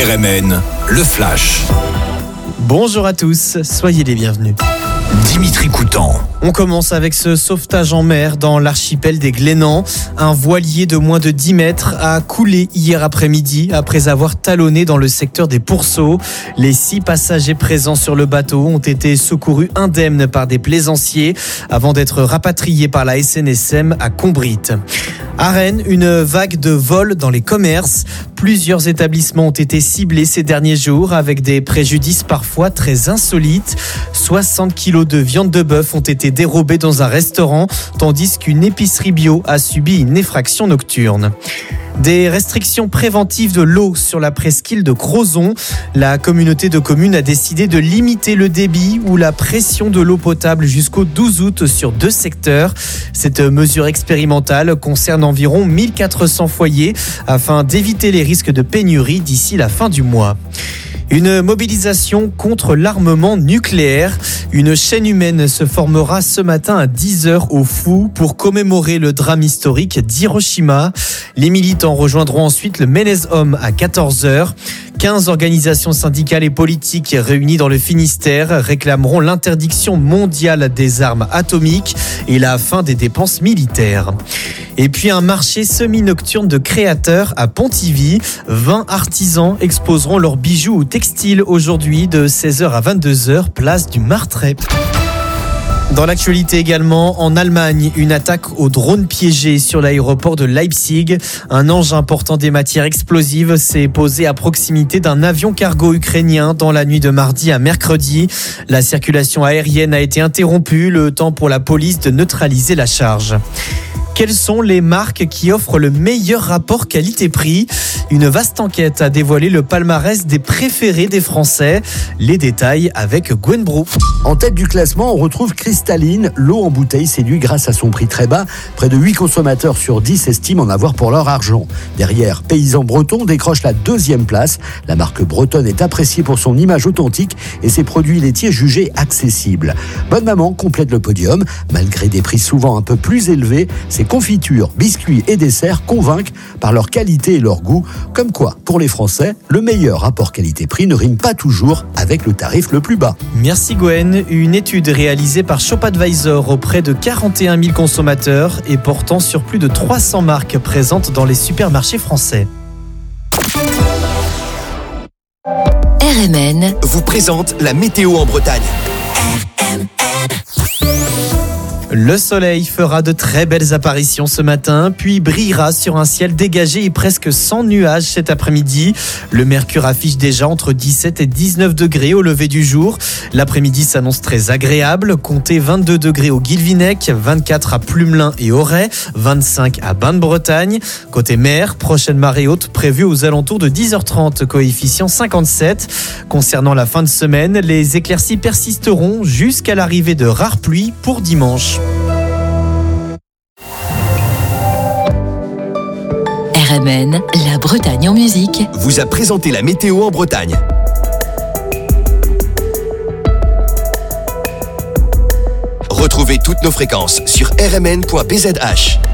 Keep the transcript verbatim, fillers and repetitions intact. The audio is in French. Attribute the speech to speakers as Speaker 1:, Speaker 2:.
Speaker 1: R M N, le Flash.
Speaker 2: Bonjour à tous, soyez les bienvenus.
Speaker 1: Dimitri Coutan.
Speaker 2: On commence avec ce sauvetage en mer dans l'archipel des Glénans. Un voilier de moins de dix mètres a coulé hier après-midi après avoir talonné dans le secteur des Pourceaux. Les six passagers présents sur le bateau ont été secourus indemnes par des plaisanciers avant d'être rapatriés par la S N S M à Combrit. À Rennes, une vague de vols dans les commerces. Plusieurs établissements ont été ciblés ces derniers jours avec des préjudices parfois très insolites. soixante kilos de viande de bœuf ont été dérobés dans un restaurant, tandis qu'une épicerie bio a subi une effraction nocturne. Des restrictions préventives de l'eau sur la presqu'île de Crozon. La communauté de communes a décidé de limiter le débit ou la pression de l'eau potable jusqu'au douze août sur deux secteurs. Cette mesure expérimentale concerne environ mille quatre cents foyers afin d'éviter les risques de pénurie d'ici la fin du mois. Une mobilisation contre l'armement nucléaire. Une chaîne humaine se formera ce matin à dix heures au Fou pour commémorer le drame historique d'Hiroshima. Les militants rejoindront ensuite le Ménez-Homme à quatorze heures. quinze organisations syndicales et politiques réunies dans le Finistère réclameront l'interdiction mondiale des armes atomiques et la fin des dépenses militaires. Et puis un marché semi-nocturne de créateurs à Pontivy. vingt artisans exposeront leurs bijoux ou textiles aujourd'hui de seize heures à vingt-deux heures, place du Martrep. Dans l'actualité également, en Allemagne, une attaque au drone piégé sur l'aéroport de Leipzig. Un engin portant des matières explosives s'est posé à proximité d'un avion cargo ukrainien dans la nuit de mardi à mercredi. La circulation aérienne a été interrompue, le temps pour la police de neutraliser la charge. Quelles sont les marques qui offrent le meilleur rapport qualité-prix ? Une vaste enquête a dévoilé le palmarès des préférés des Français. Les détails avec Gwen Brou.
Speaker 3: En tête du classement, on retrouve Cristalline. L'eau en bouteille séduit grâce à son prix très bas. Près de huit consommateurs sur dix estiment en avoir pour leur argent. Derrière, Paysan Breton décroche la deuxième place. La marque bretonne est appréciée pour son image authentique et ses produits laitiers jugés accessibles. Bonne Maman complète le podium. Malgré des prix souvent un peu plus élevés, ses confitures, biscuits et desserts convainquent par leur qualité et leur goût. Comme quoi, pour les Français, le meilleur rapport qualité-prix ne rime pas toujours avec le tarif le plus bas.
Speaker 2: Merci Gwen. Une étude réalisée par ShopAdvisor auprès de quarante et un mille consommateurs et portant sur plus de trois cents marques présentes dans les supermarchés français.
Speaker 4: R M N
Speaker 1: vous présente la météo en Bretagne.
Speaker 2: Le soleil fera de très belles apparitions ce matin, puis brillera sur un ciel dégagé et presque sans nuages cet après-midi. Le mercure affiche déjà entre dix-sept et dix-neuf degrés au lever du jour. L'après-midi s'annonce très agréable. Comptez vingt-deux degrés au Guilvinec, vingt-quatre à Plumelin et Auray, vingt-cinq à Bain-de-Bretagne. Côté mer, prochaine marée haute prévue aux alentours de dix heures trente, coefficient cinquante-sept. Concernant la fin de semaine, les éclaircies persisteront jusqu'à l'arrivée de rares pluies pour dimanche.
Speaker 4: R M N, la Bretagne en musique,
Speaker 1: vous a présenté la météo en Bretagne. Retrouvez toutes nos fréquences sur r m n point b z h.